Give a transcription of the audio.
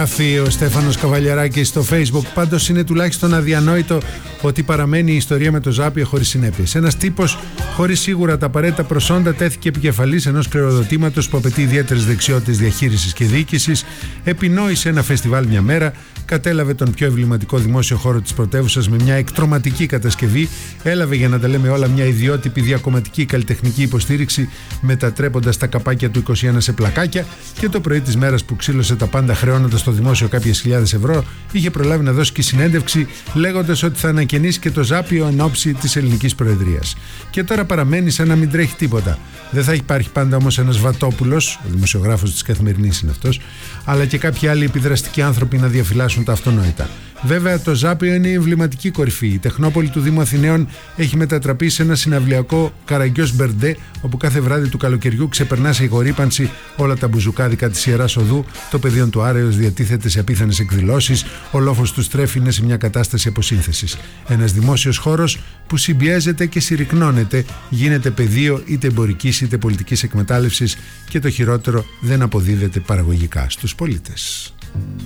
Γράφει ο Στέφανος Καβαλιαράκης στο Facebook. Πάντως είναι τουλάχιστον αδιανόητο ότι παραμένει η ιστορία με το Ζάπιο χωρίς συνέπειες. Ένας τύπος χωρίς σίγουρα τα απαραίτητα προσόντα τέθηκε επικεφαλής ενός κληροδοτήματος που απαιτεί ιδιαίτερες δεξιότητες διαχείρισης και διοίκησης, επινόησε ένα φεστιβάλ μια μέρα, κατέλαβε τον πιο εμβληματικό δημόσιο χώρο της πρωτεύουσας με μια εκτρωματική κατασκευή, έλαβε, για να τα λέμε όλα, μια ιδιότυπη διακομματική καλλιτεχνική υποστήριξη, μετατρέποντας τα καπάκια του 21 σε πλακάκια, και το πρωί της μέρας που ξύλωσε τα πάντα χρεώνοντας στο δημόσιο κάποιες χιλιάδες ευρώ, είχε προλάβει να δώσει και συνέντευξη λέγοντας ότι θα ανακαινήσει και το Ζάπιο εν ώψη της ελληνικής προεδρίας. Και τώρα παραμένει σαν να μην τρέχει τίποτα. Δεν θα υπάρχει πάντα όμως ένας Βατόπουλος, ο δημοσιογράφος της Καθημερινής είναι αυτός, αλλά και κάποιοι άλλοι επιδραστικοί άνθρωποι να διαφυλάσσουν τα αυτονόητα. Βέβαια, το Ζάπιο είναι η εμβληματική κορυφή. Η τεχνόπολη του Δήμου Αθηναίων έχει μετατραπεί σε ένα συναυλιακό Καραγκιός Μπερντέ, όπου κάθε βράδυ του καλοκαιριού ξεπερνά σε ηγορύπανση όλα τα μπουζουκάδικα της Ιεράς Οδού, το πεδίο του Άρεως διατίθεται σε απίθανες εκδηλώσεις, ο λόφος του Στρέφη είναι σε μια κατάσταση αποσύνθεσης. Ένας δημόσιος χώρος που συμπιέζεται και συρρυκνώνεται, γίνεται πεδίο είτε εμπορικής είτε πολιτικής εκμετάλλευσης και το χειρότερο, δεν αποδίδεται παραγωγικά στους πολίτες.